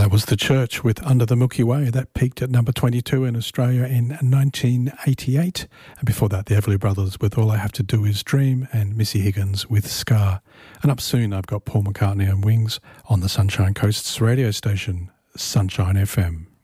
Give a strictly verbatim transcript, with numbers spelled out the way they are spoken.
That was The Church with Under the Milky Way. That peaked at number twenty-two in Australia in nineteen eighty-eight. And before that, the Everly Brothers with All I Have to Do Is Dream, and Missy Higgins with Scar. And up soon, I've got Paul McCartney and Wings on the Sunshine Coast's radio station, Sunshine F M.